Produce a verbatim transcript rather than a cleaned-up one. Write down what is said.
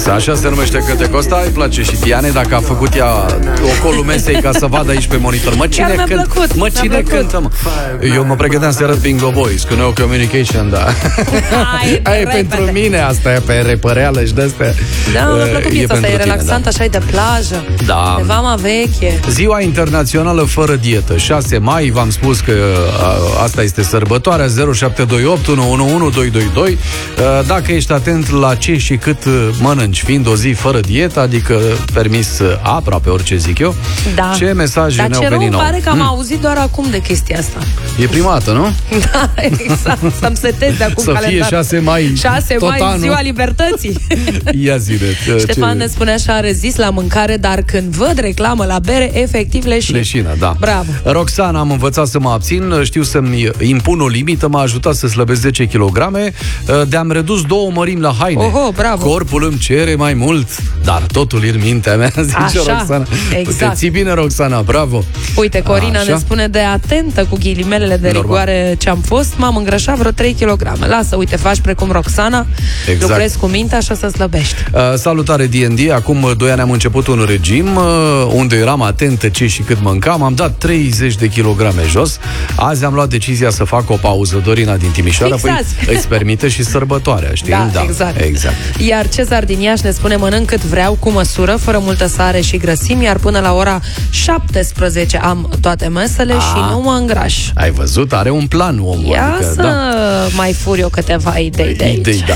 Așa se numește Câte Costa. Îi place și Diane, dacă a făcut ea ocolul mesei ca să vadă aici pe monitor. Mă, cine mi-a cânt? plăcut, Mă, mi-a cine plăcut. cântă, mă? Eu mă pregăteam să arăt Bingo Boys cu No Communication, da. Ai, Ai, pentru mine asta e pe repăreală și de-astea. Da, mi-a plăcut piesa asta, e pentru tine, relaxant, da. așa e de plajă. Da. De vama veche. Ziua internațională fără dietă, șase mai, v-am spus că a, asta este sărbătoarea. Zero șapte doi opt unu unu unu doi doi doi. Dacă ești atent la ce și cât mănânci, fiind o zi fără dietă, adică permis aproape orice, zic eu, Da. ce mesaje Dar ne-au ce rău venit îmi nouă? pare că am Hmm. auzit doar acum de chestia asta. E prima dată, nu? Da, exact. Să-mi setez de acum Să fie calendar. șase mai șase tot mai, anul. ziua libertății. Ia zile. Ștefan ne spune așa: rezist la mâncare, dar când văd reclamă la bere, efectiv leșin. Leșină, da. Bravo. Roxana, am învățat să mă abțin, știu să-mi impun o limită, m-a ajutat să slăbesc zece kilograme, de-am redus două mărimi la haine. Oho, bravo. Corpul îmi cere mai mult, dar totul e în mintea mea, zice Așa, Roxana. exact. Te ții bine, Roxana, bravo. Uite, Corina Așa. ne spune de atentă cu ghilimelele de Normal. rigoare ce am fost, m-am îngrășat vreo trei kilograme. Lasă, uite, faci precum Roxana, Exact. lucrezi cu minte, așa să slăbești. Uh, salutare D and D, acum doi ani am început un regim uh, unde eram atentă ce și cât mâncam, am dat treizeci de kilograme jos. Azi am luat decizia să fac o pauză. Dorina din Timișoara, Fix păi azi. îți permite și sărbătoarea, știi? Da, exact. exact. Iar Cezar din Iași ne spune: mănânc cât vreau, cu măsură, fără multă sare și grăsimi, iar până la ora șaptesprezece am toate mesele A. și nu mă îngraș. Ai văzut? Are un plan omul. Ia adică, să da. mai fur eu câteva idei de aici. Idei, da.